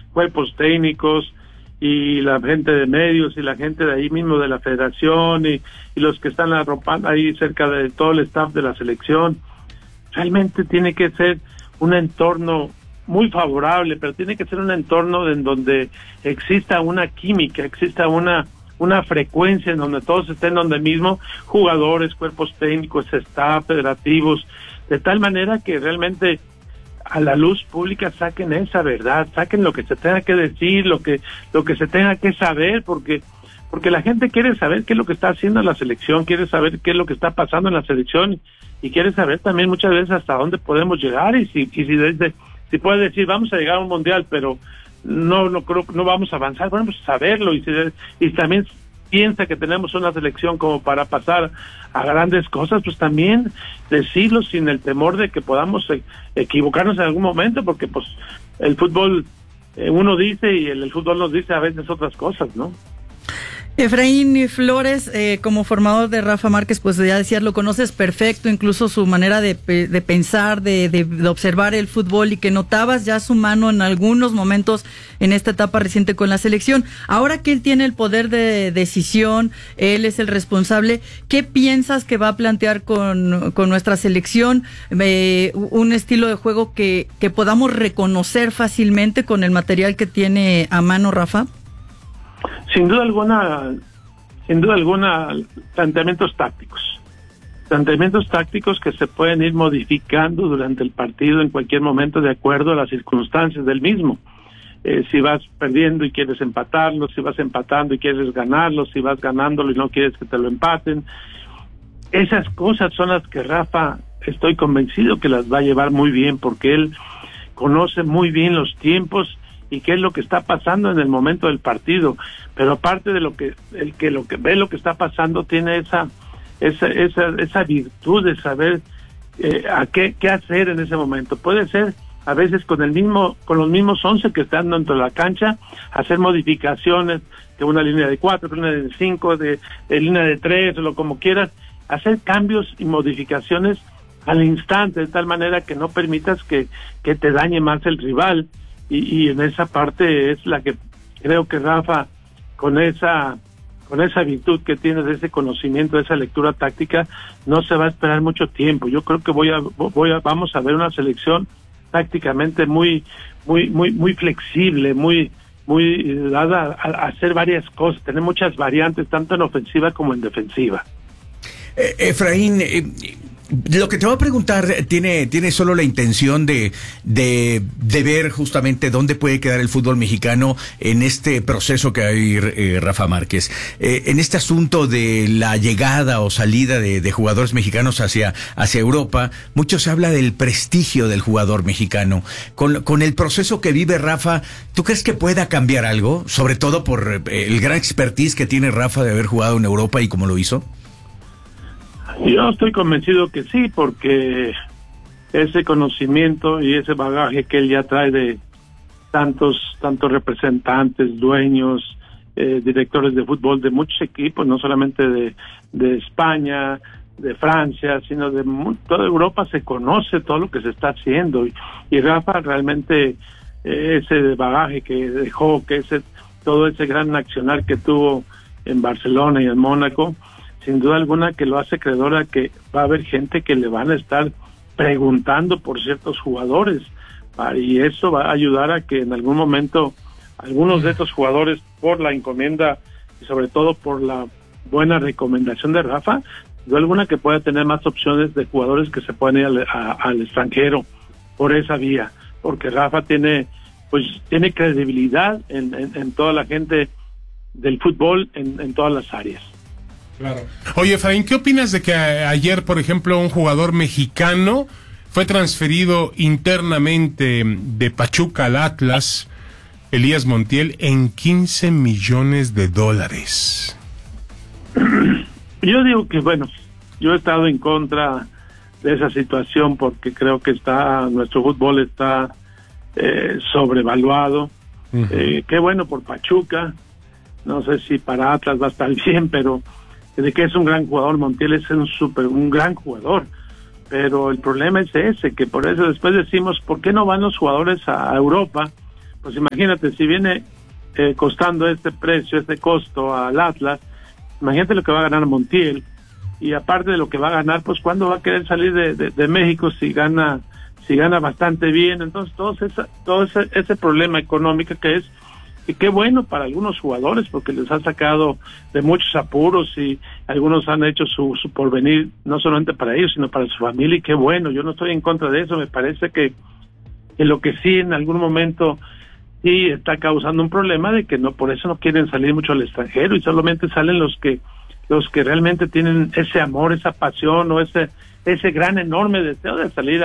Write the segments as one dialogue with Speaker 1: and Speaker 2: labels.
Speaker 1: cuerpos técnicos y la gente de medios y la gente de ahí mismo de la federación y los que están arropando ahí cerca de todo el staff de la selección. Realmente tiene que ser un entorno muy favorable, pero tiene que ser un entorno en donde exista una química, exista una frecuencia en donde todos estén donde mismo, jugadores, cuerpos técnicos, staff, federativos, de tal manera que realmente a la luz pública saquen esa verdad, saquen lo que se tenga que decir, lo que se tenga que saber, porque la gente quiere saber qué es lo que está haciendo la selección, quiere saber qué es lo que está pasando en la selección y quiere saber también muchas veces hasta dónde podemos llegar y si puede decir vamos a llegar a un mundial, pero no creo, no vamos a avanzar, bueno, pues saberlo y también piensa que tenemos una selección como para pasar a grandes cosas, pues también decirlo sin el temor de que podamos equivocarnos en algún momento, porque pues el fútbol uno dice y el fútbol nos dice a veces otras cosas, ¿no?
Speaker 2: Efraín Flores, como formador de Rafa Márquez, pues ya decías, lo conoces perfecto, incluso su manera de pensar, de observar el fútbol, y que notabas ya su mano en algunos momentos en esta etapa reciente con la selección. Ahora que él tiene el poder de decisión, él es el responsable, ¿qué piensas que va a plantear con nuestra selección? Un estilo de juego que podamos reconocer fácilmente con el material que tiene a mano Rafa.
Speaker 1: Sin duda alguna, planteamientos tácticos que se pueden ir modificando durante el partido en cualquier momento de acuerdo a las circunstancias del mismo. Si vas perdiendo y quieres empatarlo, si vas empatando y quieres ganarlo, si vas ganándolo y no quieres que te lo empaten. Esas cosas son las que Rafa, estoy convencido que las va a llevar muy bien, porque él conoce muy bien los tiempos y qué es lo que está pasando en el momento del partido, pero aparte de lo que ve lo que está pasando, tiene esa virtud de saber qué hacer en ese momento. Puede ser a veces con los mismos 11 que están dentro de la cancha, hacer modificaciones de una línea de 4, de una de 5, de línea de 3, o como quieras, hacer cambios y modificaciones al instante, de tal manera que no permitas que te dañe más el rival. Y en esa parte es la que creo que Rafa, con esa virtud que tiene de ese conocimiento, de esa lectura táctica, no se va a esperar mucho tiempo. Yo creo que vamos a ver una selección tácticamente muy flexible, muy dada a hacer varias cosas, tener muchas variantes, tanto en ofensiva como en defensiva.
Speaker 3: Efraín, lo que te voy a preguntar tiene solo la intención de ver justamente dónde puede quedar el fútbol mexicano en este proceso que hay, Rafa Márquez, en este asunto de la llegada o salida de jugadores mexicanos hacia Europa. Mucho se habla del prestigio del jugador mexicano. Con el proceso que vive Rafa, ¿tú crees que pueda cambiar algo? Sobre todo por el gran expertise que tiene Rafa de haber jugado en Europa y cómo lo hizo.
Speaker 1: Yo estoy convencido que sí, porque ese conocimiento y ese bagaje que él ya trae de tantos representantes, dueños, directores de fútbol de muchos equipos, no solamente de España, de Francia, sino de toda Europa, se conoce todo lo que se está haciendo, y Rafa realmente ese bagaje que dejó, todo ese gran accionar que tuvo en Barcelona y en Mónaco, sin duda alguna que lo hace acreedor a que va a haber gente que le van a estar preguntando por ciertos jugadores, y eso va a ayudar a que en algún momento algunos de estos jugadores, por la encomienda y sobre todo por la buena recomendación de Rafa, sin duda alguna que pueda tener más opciones de jugadores que se puedan ir al extranjero por esa vía, porque Rafa tiene credibilidad en toda la gente del fútbol en todas las áreas.
Speaker 4: Claro. Oye, Efraín, ¿qué opinas de que ayer, por ejemplo, un jugador mexicano fue transferido internamente de Pachuca al Atlas, Elías Montiel, en $15 millones?
Speaker 1: Yo digo que, yo he estado en contra de esa situación porque creo que nuestro fútbol está sobrevaluado. Uh-huh. Qué bueno por Pachuca, no sé si para Atlas va a estar bien, pero de que es un gran jugador. Montiel es un gran jugador, pero el problema es ese, que por eso después decimos, ¿por qué no van los jugadores a Europa? pues imagínate, si viene costando este precio, este costo al Atlas, imagínate lo que va a ganar Montiel, y aparte de lo que va a ganar, pues ¿cuándo va a querer salir de México si gana bastante bien? Entonces todo ese problema económico que es, y qué bueno para algunos jugadores, porque les ha sacado de muchos apuros, y algunos han hecho su porvenir, no solamente para ellos, sino para su familia, y qué bueno. Yo no estoy en contra de eso. Me parece que lo que sí en algún momento sí está causando un problema, de que no, por eso no quieren salir mucho al extranjero, y solamente salen los que realmente tienen ese amor, esa pasión, o ese gran enorme deseo de salir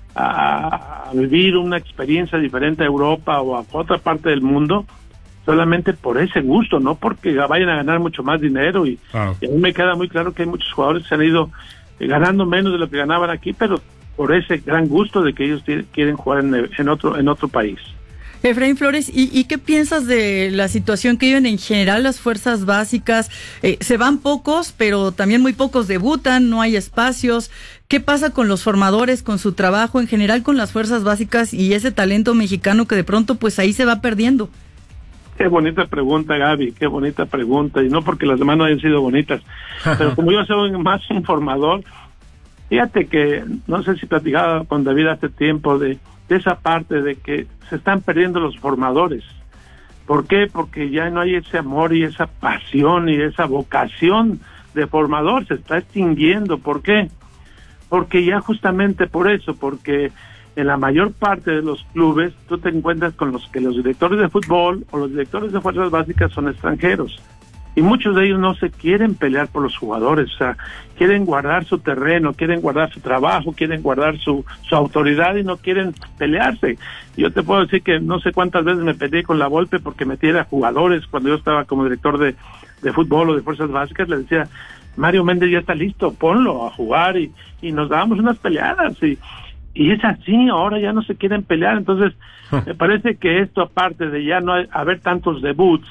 Speaker 1: a vivir una experiencia diferente a Europa o a otra parte del mundo, solamente por ese gusto, no porque vayan a ganar mucho más dinero. Y a mí me queda muy claro que hay muchos jugadores que se han ido ganando menos de lo que ganaban aquí, pero por ese gran gusto de que ellos quieren jugar en otro país.
Speaker 2: Efraín Flores, ¿y qué piensas de la situación que viven en general las fuerzas básicas? Se van pocos, pero también muy pocos debutan, no hay espacios. ¿Qué pasa con los formadores, con su trabajo en general con las fuerzas básicas y ese talento mexicano que de pronto pues ahí se va perdiendo?
Speaker 1: Qué bonita pregunta, Gaby, qué bonita pregunta, y no porque las demás no hayan sido bonitas, pero como yo soy más un formador, fíjate que, no sé si platicaba con David hace tiempo de esa parte de que se están perdiendo los formadores. ¿Por qué? Porque ya no hay ese amor y esa pasión y esa vocación de formador, se está extinguiendo. ¿Por qué? Porque ya justamente por eso, porque en la mayor parte de los clubes tú te encuentras con los que los directores de fútbol o los directores de fuerzas básicas son extranjeros, y muchos de ellos no se quieren pelear por los jugadores, o sea, quieren guardar su terreno, quieren guardar su trabajo, quieren guardar su autoridad y no quieren pelearse. Yo te puedo decir que no sé cuántas veces me peleé con la Volpe porque metiera jugadores cuando yo estaba como director de fútbol o de fuerzas básicas. Le decía, Mario Méndez ya está listo, ponlo a jugar, y nos dábamos unas peleadas, y es así, ahora ya no se quieren pelear. Entonces me parece que esto, aparte de ya no haber tantos debuts,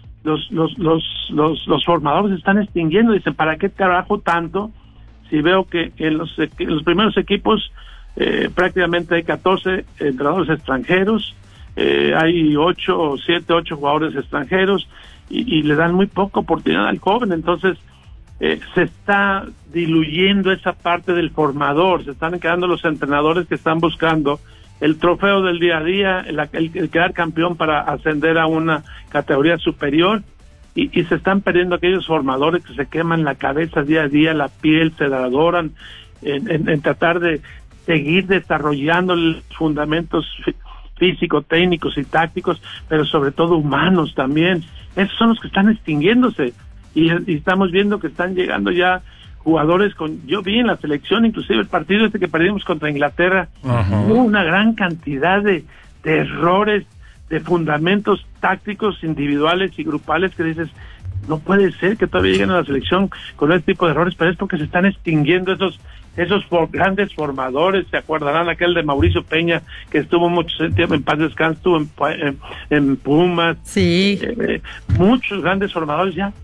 Speaker 1: los formadores se están extinguiendo. Dicen, ¿para qué trabajo tanto si veo que en los primeros equipos prácticamente hay 14 entrenadores extranjeros, hay 8 jugadores extranjeros, y le dan muy poca oportunidad al joven? Entonces se está diluyendo esa parte del formador, se están quedando los entrenadores que están buscando el trofeo del día a día, el quedar campeón para ascender a una categoría superior, y se están perdiendo aquellos formadores que se queman la cabeza día a día, la piel, se la adoran en tratar de seguir desarrollando los fundamentos físicos, técnicos y tácticos, pero sobre todo humanos también. Esos son los que están extinguiéndose, y estamos viendo que están llegando ya jugadores yo vi en la selección, inclusive el partido que perdimos contra Inglaterra, hubo una gran cantidad de errores, de fundamentos tácticos individuales y grupales que dices, no puede ser que todavía lleguen a la selección con este tipo de errores, pero es porque se están extinguiendo esos grandes formadores. Se acordarán aquel de Mauricio Peña, que estuvo mucho tiempo en paz descanso, estuvo en Pumas.
Speaker 2: Sí.
Speaker 1: Muchos grandes formadores ya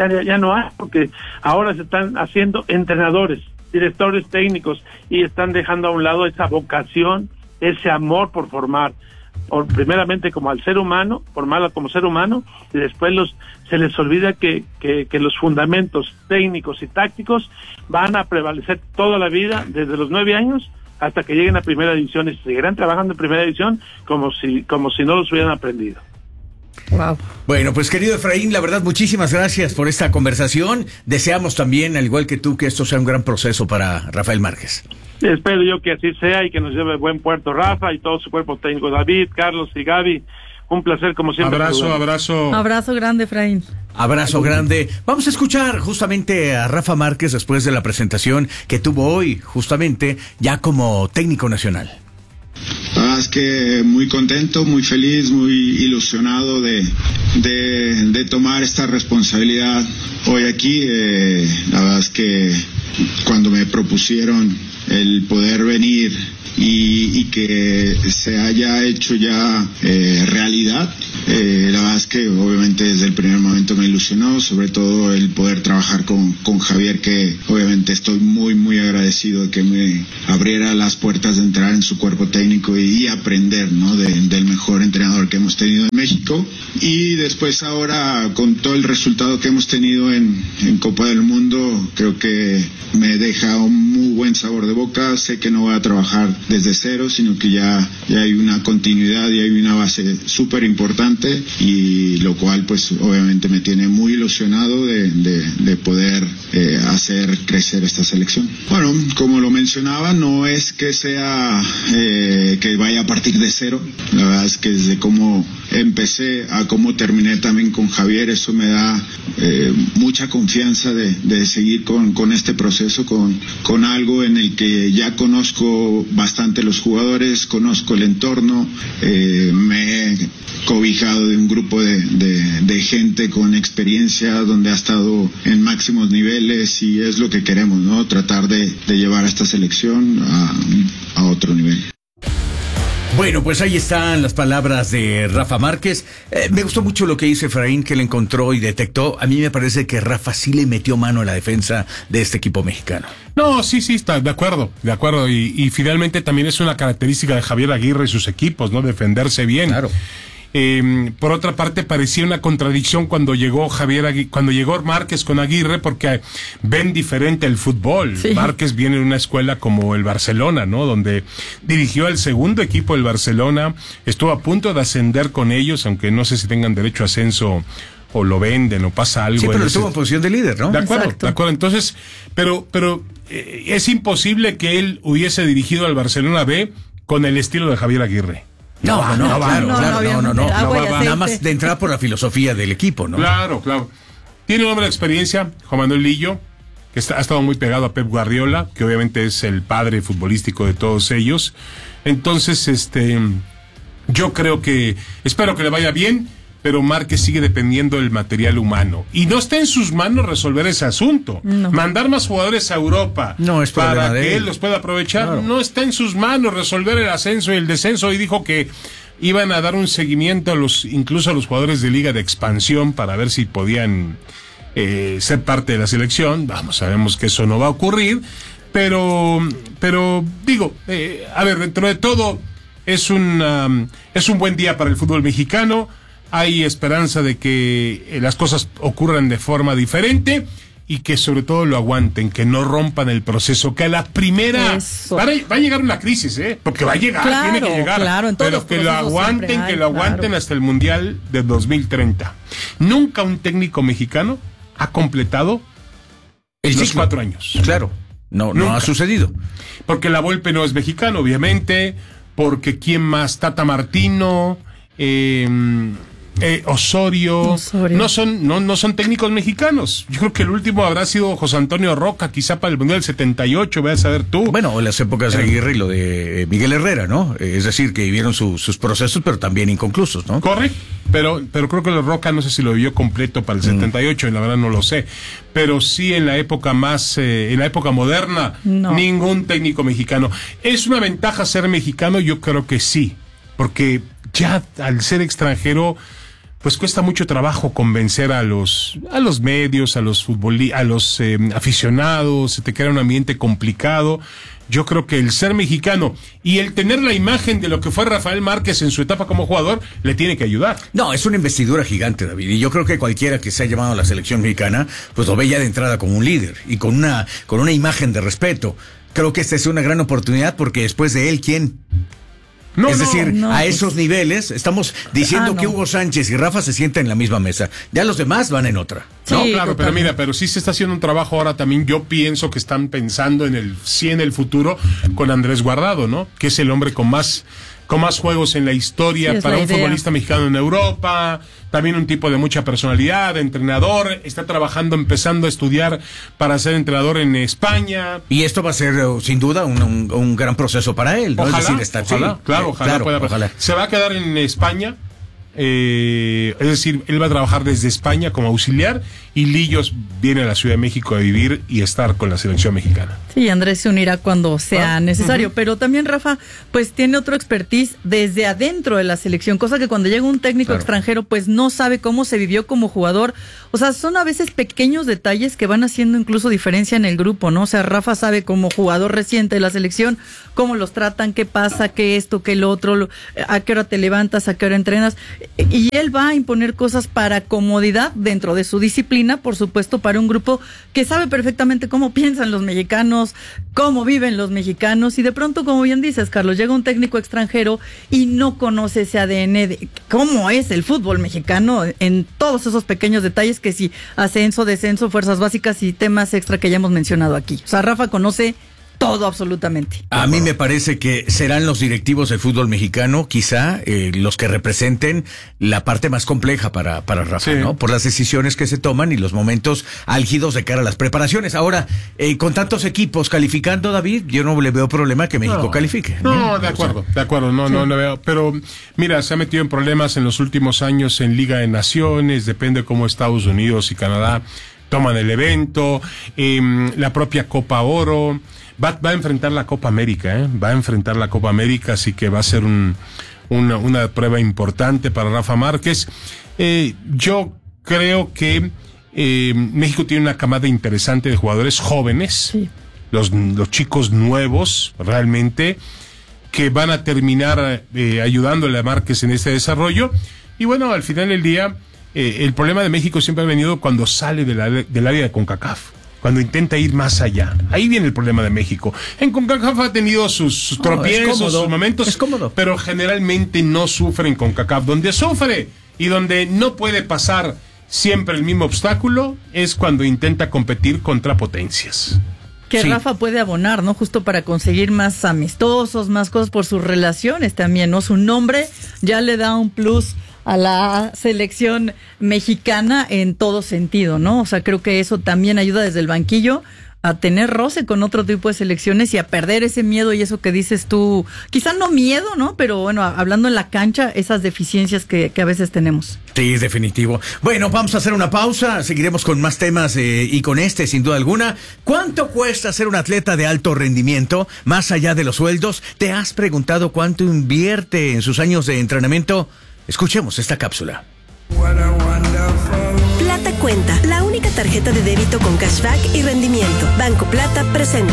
Speaker 1: no hay, porque ahora se están haciendo entrenadores, directores técnicos, y están dejando a un lado esa vocación, ese amor por formar, primeramente como al ser humano, formarlo como ser humano, y después se les olvida que los fundamentos técnicos y tácticos van a prevalecer toda la vida, desde los 9 años hasta que lleguen a primera división, y seguirán trabajando en primera división como si no los hubieran aprendido.
Speaker 3: Wow. Bueno, pues querido Efraín, la verdad, muchísimas gracias por esta conversación. Deseamos también, al igual que tú, que esto sea un gran proceso para Rafael Márquez.
Speaker 1: Espero yo que así sea y que nos lleve buen puerto Rafa y todo su cuerpo técnico, David, Carlos y Gaby. Un placer como siempre.
Speaker 2: Abrazo grande, Efraín.
Speaker 3: Abrazo grande. Vamos a escuchar justamente a Rafa Márquez después de la presentación que tuvo hoy, justamente ya como técnico nacional.
Speaker 5: La verdad es que muy contento, muy feliz, muy ilusionado de tomar esta responsabilidad hoy aquí. La verdad es que cuando me propusieron el poder venir y que se haya hecho ya realidad, la verdad es que obviamente desde el primer momento me ilusionó, sobre todo el poder trabajar con Javier, que obviamente estoy muy agradecido de que me abriera las puertas de entrar en su cuerpo técnico y aprender, ¿no? Del mejor entrenador que hemos tenido en México. Y después ahora, con todo el resultado que hemos tenido en Copa del Mundo, creo que me deja un muy buen sabor de boca. Sé que no voy a trabajar desde cero, sino que ya hay una continuidad y hay una base súper importante, y lo cual pues obviamente me tiene muy ilusionado de poder hacer crecer esta selección. Bueno, como lo mencionaba, no es que sea que vaya a partir de cero. La verdad es que desde cómo empecé a cómo terminé también con Javier, eso me da mucha confianza de seguir con este proceso, con algo en el que ya conozco bastante los jugadores, conozco el entorno, me he cobijado de un grupo de gente con experiencia donde ha estado en máximos niveles, y es lo que queremos, ¿no? Tratar de llevar a esta selección a otro nivel.
Speaker 3: Bueno, pues ahí están las palabras de Rafa Márquez. Me gustó mucho lo que dice Efraín, que le encontró y detectó. A mí me parece que Rafa sí le metió mano a la defensa de este equipo mexicano.
Speaker 4: No, sí, está de acuerdo. Y finalmente también es una característica de Javier Aguirre y sus equipos, ¿no? Defenderse bien.
Speaker 3: Claro.
Speaker 4: Por otra parte, parecía una contradicción cuando llegó Márquez con Aguirre, porque ven diferente el fútbol. Sí. Márquez viene de una escuela como el Barcelona, ¿no? Donde dirigió al segundo equipo del Barcelona, estuvo a punto de ascender con ellos, aunque no sé si tengan derecho a ascenso o lo venden o pasa algo.
Speaker 3: Sí, pero estuvo en posición de líder, ¿no?
Speaker 4: De acuerdo. Entonces, pero es imposible que él hubiese dirigido al Barcelona B con el estilo de Javier Aguirre.
Speaker 3: No, claro. Nada más
Speaker 2: Obviamente.
Speaker 3: de entrar por la filosofía del equipo, ¿no?
Speaker 4: Claro. Tiene un hombre de experiencia, Juan Manuel Lillo, que ha estado muy pegado a Pep Guardiola, que obviamente es el padre futbolístico de todos ellos. Entonces, yo espero que le vaya bien, pero Márquez sigue dependiendo del material humano. Y no está en sus manos resolver ese asunto. No. Mandar más jugadores a Europa
Speaker 3: no es
Speaker 4: para que él los pueda aprovechar. Claro. No está en sus manos resolver el ascenso y el descenso. Y dijo que iban a dar un seguimiento incluso a los jugadores de liga de expansión para ver si podían ser parte de la selección. Vamos, sabemos que eso no va a ocurrir. Pero digo, a ver, dentro de todo es un buen día para el fútbol mexicano. Hay esperanza de que las cosas ocurran de forma diferente y que sobre todo lo aguanten, que no rompan el proceso, que a la primera va a llegar una crisis, porque va a llegar,
Speaker 2: claro,
Speaker 4: tiene que llegar,
Speaker 2: claro,
Speaker 4: pero que lo aguanten hasta el Mundial de 2030. Nunca un técnico mexicano ha completado los 4 años.
Speaker 3: Claro, no ha sucedido.
Speaker 4: Porque la Volpe no es mexicano, obviamente, porque ¿quién más? Tata Martino, Osorio. No son técnicos mexicanos. Yo creo que el último habrá sido José Antonio Roca, quizá para el Mundial del 78, vas a ver tú.
Speaker 3: Bueno, en las épocas de Aguirre y lo de Miguel Herrera, ¿no? Es decir, que vivieron sus procesos, pero también inconclusos, ¿no?
Speaker 4: Correcto, pero creo que el Roca no sé si lo vivió completo para el 78, y la verdad no lo sé. Pero sí en la época en la época moderna, ningún técnico mexicano. ¿Es una ventaja ser mexicano? Yo creo que sí, porque ya al ser extranjero pues cuesta mucho trabajo convencer a los medios, a los aficionados, se te crea un ambiente complicado. Yo creo que el ser mexicano y el tener la imagen de lo que fue Rafael Márquez en su etapa como jugador le tiene que ayudar.
Speaker 3: No, es una investidura gigante, David, y yo creo que cualquiera que se ha llamado a la selección mexicana pues lo ve ya de entrada como un líder y con una imagen de respeto. Creo que esta es una gran oportunidad porque después de él, ¿quién? A esos niveles estamos diciendo que Hugo Sánchez y Rafa se sientan en la misma mesa. Ya los demás van en otra.
Speaker 4: Sí, no, claro, pero sí se está haciendo un trabajo ahora también. Yo pienso que están pensando en el futuro con Andrés Guardado, ¿no? Que es el hombre con más juegos en la historia para un futbolista mexicano en Europa, también un tipo de mucha personalidad, entrenador, está empezando a estudiar para ser entrenador en España.
Speaker 3: Y esto va a ser, sin duda, un gran proceso para él, ¿no?
Speaker 4: Ojalá. Se va a quedar en España, es decir, él va a trabajar desde España como auxiliar y Lillos viene a la Ciudad de México a vivir y estar con la selección mexicana.
Speaker 2: Sí, Andrés se unirá cuando sea necesario, pero también Rafa, pues tiene otro expertise desde adentro de la selección, cosa que cuando llega un técnico extranjero, pues no sabe cómo se vivió como jugador. O sea, son a veces pequeños detalles que van haciendo incluso diferencia en el grupo, ¿no? O sea, Rafa sabe como jugador reciente de la selección cómo los tratan, qué pasa, qué esto, qué lo otro, a qué hora te levantas, a qué hora entrenas, y él va a imponer cosas para comodidad dentro de su disciplina, por supuesto, para un grupo que sabe perfectamente cómo piensan los mexicanos, cómo viven los mexicanos, y de pronto, como bien dices, Carlos, llega un técnico extranjero y no conoce ese ADN de cómo es el fútbol mexicano en todos esos pequeños detalles, que si ascenso, descenso, fuerzas básicas y temas extra que ya hemos mencionado aquí. O sea, Rafa conoce todo absolutamente.
Speaker 3: A mí me parece que serán los directivos del fútbol mexicano, quizá, los que representen la parte más compleja para Rafa, ¿no? Por las decisiones que se toman y los momentos álgidos de cara a las preparaciones. Ahora, con tantos equipos calificando, David, yo no le veo problema que México califique.
Speaker 4: No, de acuerdo, no le veo. Pero, mira, se ha metido en problemas en los últimos años en Liga de Naciones, depende cómo Estados Unidos y Canadá toman el evento, la propia Copa Oro. Va a enfrentar la Copa América, así que va a ser una prueba importante para Rafa Márquez. Yo creo que México tiene una camada interesante de jugadores jóvenes, los chicos nuevos, realmente, que van a terminar ayudándole a Márquez en este desarrollo. Y bueno, al final del día, el problema de México siempre ha venido cuando sale del área de CONCACAF. Cuando intenta ir más allá. Ahí viene el problema de México. En CONCACAF ha tenido sus tropiezos, sus momentos. Es cómodo. Pero generalmente no sufre en CONCACAF. Donde sufre y donde no puede pasar siempre el mismo obstáculo es cuando intenta competir contra potencias.
Speaker 2: Que Rafa puede abonar, ¿no? Justo para conseguir más amistosos, más cosas por sus relaciones también, ¿no? Su nombre ya le da un plus a la selección mexicana en todo sentido, ¿no? O sea, creo que eso también ayuda desde el banquillo a tener roce con otro tipo de selecciones y a perder ese miedo y eso que dices tú, quizá no miedo, ¿no? Pero bueno, hablando en la cancha, esas deficiencias que a veces tenemos.
Speaker 3: Sí, definitivo. Bueno, vamos a hacer una pausa, seguiremos con más temas y con este, sin duda alguna. ¿Cuánto cuesta ser un atleta de alto rendimiento? Más allá de los sueldos, ¿te has preguntado cuánto invierte en sus años de entrenamiento? Escuchemos esta cápsula.
Speaker 6: Plata Cuenta, la única tarjeta de débito con cashback y rendimiento. Banco Plata presenta.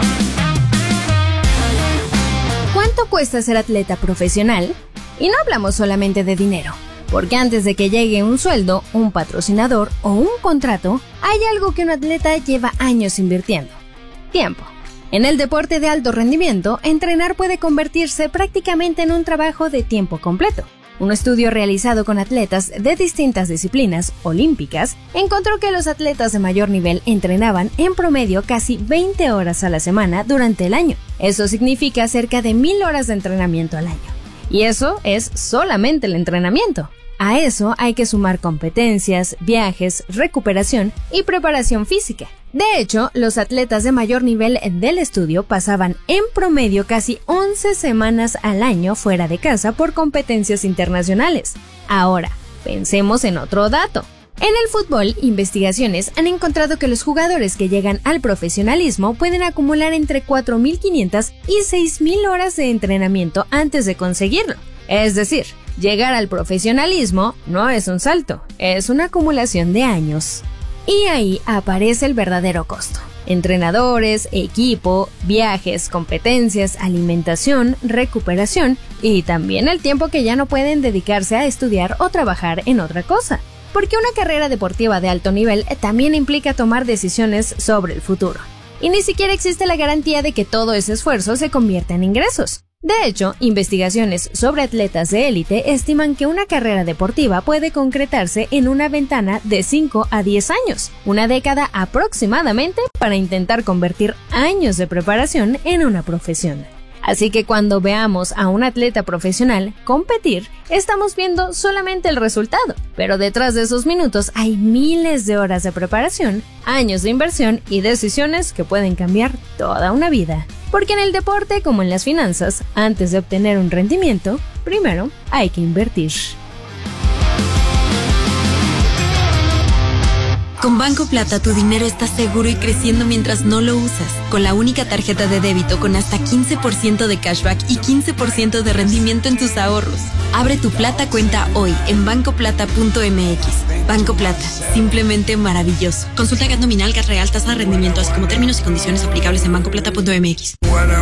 Speaker 7: ¿Cuánto cuesta ser atleta profesional? Y no hablamos solamente de dinero, porque antes de que llegue un sueldo, un patrocinador o un contrato, hay algo que un atleta lleva años invirtiendo: tiempo. En el deporte de alto rendimiento, entrenar puede convertirse prácticamente en un trabajo de tiempo completo. Un estudio realizado con atletas de distintas disciplinas olímpicas encontró que los atletas de mayor nivel entrenaban en promedio casi 20 horas a la semana durante el año. Eso significa cerca de 1,000 horas de entrenamiento al año. Y eso es solamente el entrenamiento. A eso hay que sumar competencias, viajes, recuperación y preparación física. De hecho, los atletas de mayor nivel del estudio pasaban en promedio casi 11 semanas al año fuera de casa por competencias internacionales. Ahora, pensemos en otro dato. En el fútbol, investigaciones han encontrado que los jugadores que llegan al profesionalismo pueden acumular entre 4,500 y 6,000 horas de entrenamiento antes de conseguirlo. Es decir, llegar al profesionalismo no es un salto, es una acumulación de años. Y ahí aparece el verdadero costo. Entrenadores, equipo, viajes, competencias, alimentación, recuperación y también el tiempo que ya no pueden dedicarse a estudiar o trabajar en otra cosa. Porque una carrera deportiva de alto nivel también implica tomar decisiones sobre el futuro. Y ni siquiera existe la garantía de que todo ese esfuerzo se convierta en ingresos. De hecho, investigaciones sobre atletas de élite estiman que una carrera deportiva puede concretarse en una ventana de 5 a 10 años, una década aproximadamente, para intentar convertir años de preparación en una profesión. Así que cuando veamos a un atleta profesional competir, estamos viendo solamente el resultado, pero detrás de esos minutos hay miles de horas de preparación, años de inversión y decisiones que pueden cambiar toda una vida. Porque en el deporte, como en las finanzas, antes de obtener un rendimiento, primero hay que invertir.
Speaker 8: Con Banco Plata tu dinero está seguro y creciendo mientras no lo usas. Con la única tarjeta de débito con hasta 15% de cashback y 15% de rendimiento en tus ahorros. Abre tu Plata cuenta hoy en bancoplata.mx. Banco Plata, simplemente maravilloso. Consulta GAT nominal, GAT real, tasa de rendimiento, así como términos y condiciones aplicables en bancoplata.mx.